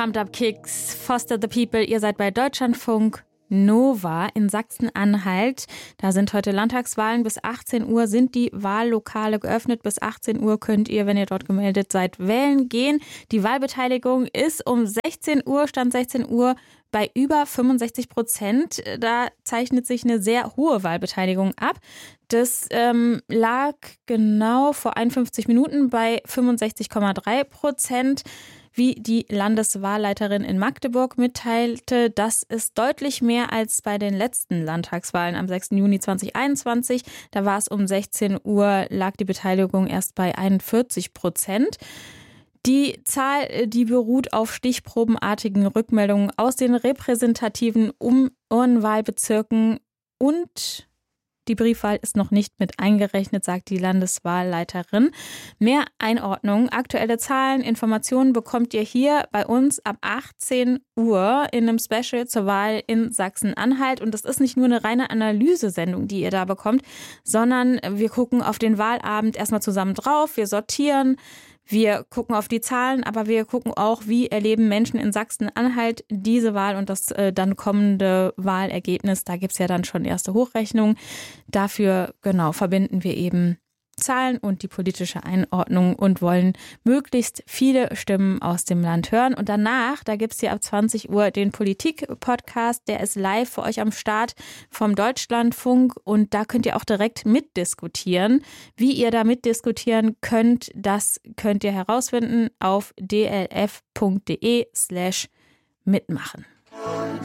Pumped Up Kicks, Foster the People, ihr seid bei Deutschlandfunk Nova in Sachsen-Anhalt. Da sind heute Landtagswahlen. Bis 18 Uhr sind die Wahllokale geöffnet. Bis 18 Uhr könnt ihr, wenn ihr dort gemeldet seid, wählen gehen. Die Wahlbeteiligung ist um 16 Uhr, Stand 16 Uhr, bei über 65%. Da zeichnet sich eine sehr hohe Wahlbeteiligung ab. Das lag genau vor 51 Minuten bei 65,3%. Wie die Landeswahlleiterin in Magdeburg mitteilte, das ist deutlich mehr als bei den letzten Landtagswahlen am 6. Juni 2021. Da war es um 16 Uhr, lag die Beteiligung erst bei 41%. Die Zahl, die beruht auf stichprobenartigen Rückmeldungen aus den repräsentativen Urnenwahlbezirken und die Briefwahl ist noch nicht mit eingerechnet, sagt die Landeswahlleiterin. Mehr Einordnung, aktuelle Zahlen, Informationen bekommt ihr hier bei uns ab 18 Uhr in einem Special zur Wahl in Sachsen-Anhalt. Und das ist nicht nur eine reine Analysesendung, die ihr da bekommt, sondern wir gucken auf den Wahlabend erstmal zusammen drauf, wir sortieren, wir gucken auf die Zahlen, aber wir gucken auch, wie erleben Menschen in Sachsen-Anhalt diese Wahl und das dann kommende Wahlergebnis. Da gibt es ja dann schon erste Hochrechnungen. Dafür, verbinden wir eben Zahlen und die politische Einordnung und wollen möglichst viele Stimmen aus dem Land hören. Und danach, da gibt es hier ab 20 Uhr den Politik-Podcast, der ist live für euch am Start vom Deutschlandfunk und da könnt ihr auch direkt mitdiskutieren. Wie ihr da mitdiskutieren könnt, das könnt ihr herausfinden auf dlf.de/mitmachen.